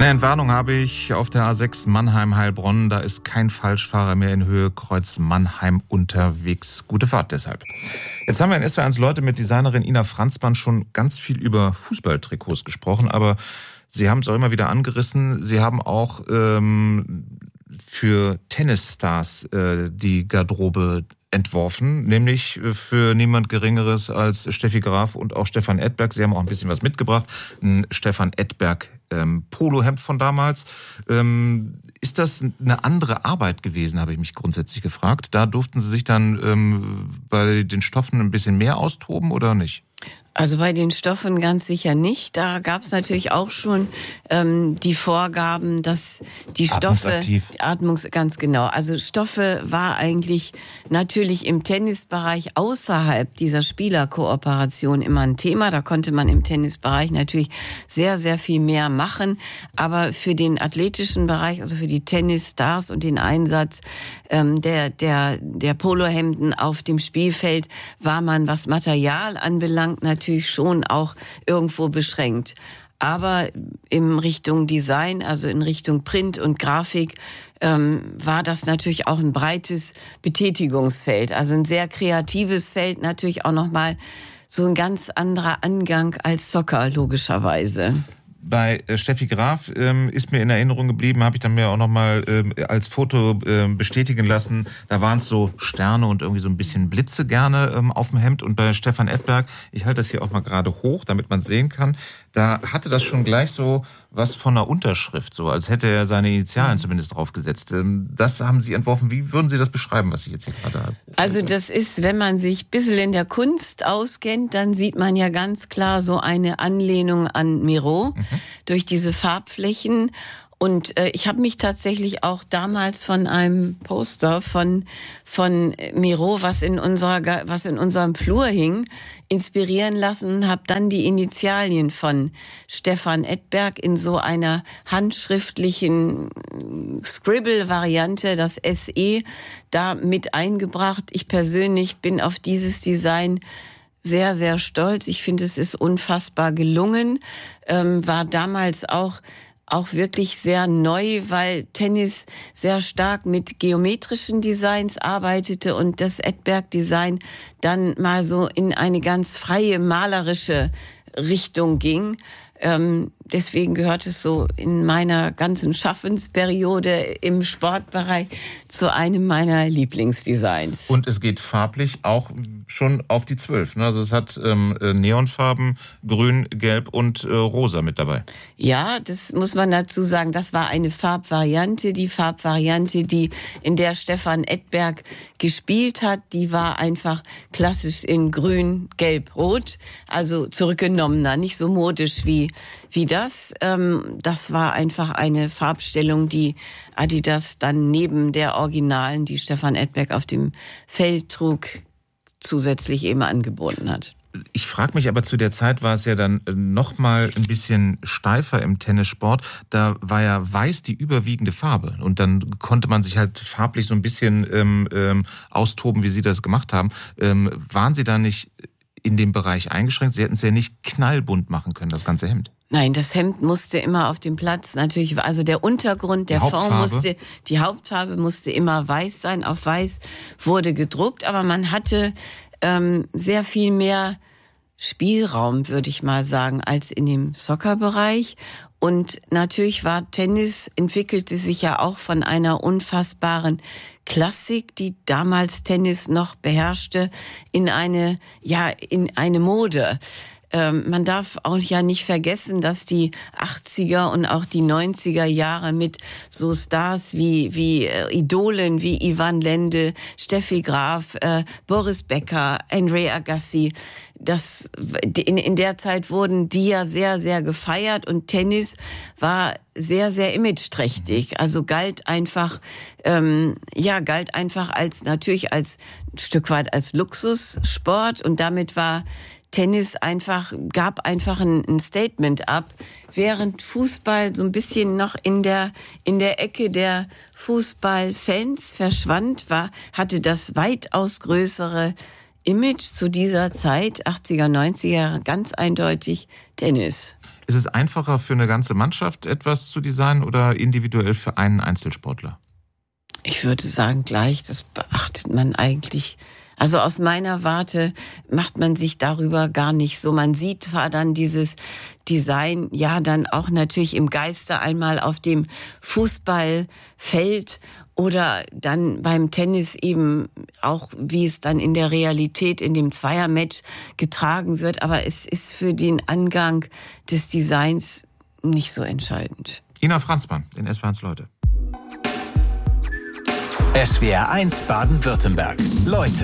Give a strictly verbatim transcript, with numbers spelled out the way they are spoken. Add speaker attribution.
Speaker 1: Eine Entwarnung habe ich auf der A sechs Mannheim-Heilbronn. Da ist kein Falschfahrer mehr in Höhe Kreuz Mannheim unterwegs. Gute Fahrt deshalb. Jetzt haben wir in S W R eins Leute mit Designerin Ina Franzmann schon ganz viel über Fußballtrikots gesprochen, aber Sie haben es auch immer wieder angerissen. Sie haben auch ähm, für Tennisstars äh, die Garderobe entworfen, nämlich für niemand Geringeres als Steffi Graf und auch Stefan Edberg. Sie haben auch ein bisschen was mitgebracht. Ein Stefan Edberg ähm, Polohemd von damals. Ähm, ist das eine andere Arbeit gewesen, habe ich mich grundsätzlich gefragt. Da durften Sie sich dann ähm, bei den Stoffen ein bisschen mehr austoben oder nicht?
Speaker 2: Also bei den Stoffen ganz sicher nicht. Da gab es natürlich auch schon ähm, die Vorgaben, dass die Stoffe Atmungs ganz genau. Also Stoffe war eigentlich natürlich im Tennisbereich außerhalb dieser Spielerkooperation immer ein Thema. Da konnte man im Tennisbereich natürlich sehr, sehr viel mehr machen. Aber für den athletischen Bereich, also für die Tennisstars und den Einsatz ähm, der der der Polohemden auf dem Spielfeld war man, was Material anbelangt, natürlich natürlich schon auch irgendwo beschränkt. Aber in Richtung Design, also in Richtung Print und Grafik, ähm, war das natürlich auch ein breites Betätigungsfeld. Also ein sehr kreatives Feld, natürlich auch nochmal so ein ganz anderer Angang als Soccer, logischerweise.
Speaker 1: Bei Steffi Graf ähm, ist mir in Erinnerung geblieben, habe ich dann mir auch nochmal ähm, als Foto ähm, bestätigen lassen. Da waren es so Sterne und irgendwie so ein bisschen Blitze gerne ähm, auf dem Hemd. Und bei Stefan Edberg, ich halte das hier auch mal gerade hoch, damit man sehen kann, da hatte das schon gleich so was von einer Unterschrift, so als hätte er seine Initialen zumindest draufgesetzt. Das haben Sie entworfen. Wie würden Sie das beschreiben, was ich jetzt hier gerade habe?
Speaker 2: Also das ist, wenn man sich ein bisschen in der Kunst auskennt, dann sieht man ja ganz klar so eine Anlehnung an Miro mhm. durch diese Farbflächen. Und äh, ich habe mich tatsächlich auch damals von einem Poster von von Miro, was in unserer was in unserem Flur hing, inspirieren lassen und habe dann die Initialien von Stefan Edberg in so einer handschriftlichen Scribble-Variante, das S E, da mit eingebracht. Ich persönlich bin auf dieses Design sehr, sehr stolz. Ich finde, es ist unfassbar gelungen. Ähm, war damals auch auch wirklich sehr neu, weil Tennis sehr stark mit geometrischen Designs arbeitete und das Edberg-Design dann mal so in eine ganz freie malerische Richtung ging. Ähm, deswegen gehört es so in meiner ganzen Schaffensperiode im Sportbereich zu einem meiner Lieblingsdesigns.
Speaker 1: Und es geht farblich auch schon auf die zwölf. Ne? Also es hat ähm, Neonfarben, grün, gelb und äh, rosa mit dabei.
Speaker 2: Ja, das muss man dazu sagen. Das war eine Farbvariante. Die Farbvariante, die in der Stefan Edberg gespielt hat, die war einfach klassisch in grün, gelb, rot. Also zurückgenommener, nicht so modisch wie wie das. Ähm, das war einfach eine Farbstellung, die Adidas dann neben der Originalen, die Stefan Edberg auf dem Feld trug, zusätzlich eben angeboten hat.
Speaker 1: Ich frage mich aber, zu der Zeit war es ja dann noch mal ein bisschen steifer im Tennissport. Da war ja weiß die überwiegende Farbe. Und dann konnte man sich halt farblich so ein bisschen ähm, ähm, austoben, wie Sie das gemacht haben. Ähm, waren Sie da nicht in dem Bereich eingeschränkt? Sie hätten es ja nicht knallbunt machen können, das ganze Hemd.
Speaker 2: Nein, das Hemd musste immer auf dem Platz natürlich, also der Untergrund, der Fond musste, die Hauptfarbe musste immer weiß sein. Auf weiß wurde gedruckt, aber man hatte ähm, sehr viel mehr Spielraum, würde ich mal sagen, als in dem Soccer-Bereich. Und natürlich war Tennis, entwickelte sich ja auch von einer unfassbaren Klassik, die damals Tennis noch beherrschte, in eine, ja, in eine Mode. Ähm, man darf auch ja nicht vergessen, dass die achtziger und auch die neunziger Jahre mit so Stars wie wie äh, Idolen wie Ivan Lendl, Steffi Graf, äh, Boris Becker, Andre Agassi, das in, in der Zeit wurden die ja sehr, sehr gefeiert und Tennis war sehr, sehr imageträchtig. Also galt einfach, ähm, ja, galt einfach als, natürlich als ein Stück weit als Luxussport und damit war Tennis einfach, gab einfach ein, ein Statement ab, während Fußball so ein bisschen noch in der, in der Ecke der Fußballfans verschwand, war, hatte das weitaus größere Image zu dieser Zeit, achtziger, neunziger, ganz eindeutig Tennis.
Speaker 1: Ist es einfacher für eine ganze Mannschaft etwas zu designen oder individuell für einen Einzelsportler?
Speaker 2: Ich würde sagen gleich, das beachtet man eigentlich. Also aus meiner Warte macht man sich darüber gar nicht so. Man sieht zwar dann dieses Design, ja, dann auch natürlich im Geiste einmal auf dem Fußballfeld oder dann beim Tennis eben auch, wie es dann in der Realität in dem Zweiermatch getragen wird. Aber es ist für den Angang des Designs nicht so entscheidend.
Speaker 1: Ina Franzmann in S W R eins Leute.
Speaker 3: S W R eins Baden-Württemberg. Leute.